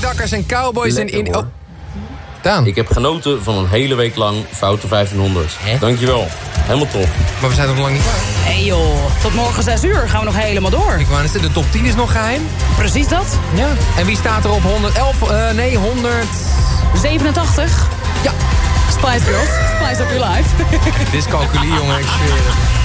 Kakkers en Cowboys Lekker, en... hoor. Daan. Ik heb genoten van een hele week lang Foute 1500. Hè? Dankjewel. Helemaal top. Maar we zijn nog lang niet klaar. Hé joh, tot morgen 6 uur gaan we nog helemaal door. Ik wou net zeggen, de top 10 is nog geheim. Precies dat. Ja. En wie staat er op 111? 100... 87. Ja. Spice Girls. Spice up your life. Dyscalculie, jongen, ik zweer het.